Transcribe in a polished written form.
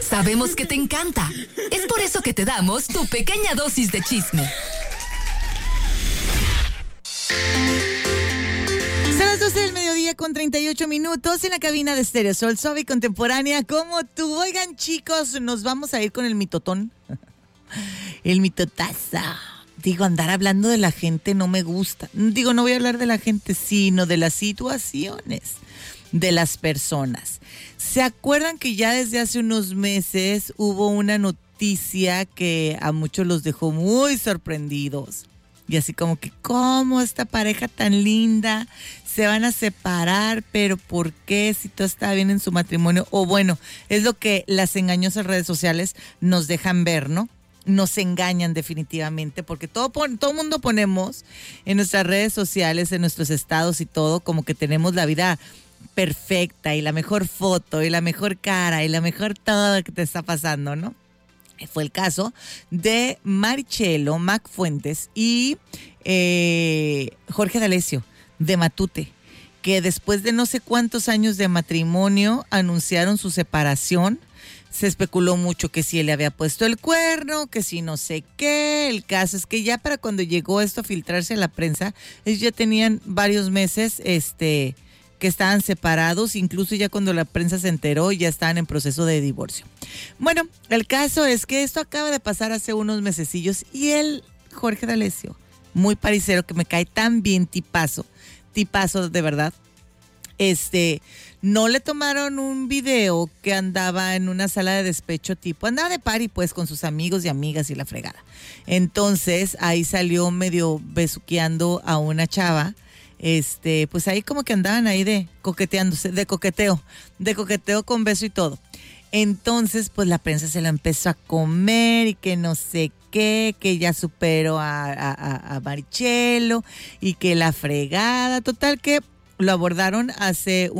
Sabemos que te encanta. Es por eso que te damos tu pequeña dosis de chisme. Son las 12 del mediodía con 38 minutos en la cabina de Stereo Sol, suave y contemporánea como tú. Oigan, chicos, nos vamos a ir con el mitotón. El mitotaza. Digo, andar hablando de la gente no me gusta. Digo, no voy a hablar de la gente, sino de las situaciones de las personas. ¿Se acuerdan que ya desde hace unos meses hubo una noticia que a muchos los dejó muy sorprendidos? Y así como que, ¿cómo esta pareja tan linda se van a separar? ¿Pero por qué? Si todo está bien en su matrimonio. O bueno, es lo que las engañosas redes sociales nos dejan ver, ¿no? Nos engañan definitivamente, porque todo mundo ponemos en nuestras redes sociales, en nuestros estados y todo, como que tenemos la vida perfecta y la mejor foto y la mejor cara y la mejor todo que te está pasando, ¿no? Fue el caso de Marichelo Macfuentes y Jorge D'Alessio de Matute, que después de no sé cuántos años de matrimonio anunciaron su separación. Se especuló mucho que si él le había puesto el cuerno, que si no sé qué. El caso es que ya para cuando llegó esto a filtrarse a la prensa, ellos ya tenían varios meses que estaban separados, incluso ya cuando la prensa se enteró ya estaban en proceso de divorcio. Bueno, el caso es que esto acaba de pasar hace unos mesecillos y él, Jorge D'Alessio, muy paricero, que me cae tan bien, tipazo de verdad, no le tomaron un video que andaba en una sala de despecho andaba de party pues con sus amigos y amigas y la fregada. Entonces ahí salió medio besuqueando a una chava. Pues ahí como que andaban ahí de coqueteo con beso y todo. Entonces, pues la prensa se lo empezó a comer y que no sé qué, que ya superó a Marichelo y que la fregada, total que lo abordaron hace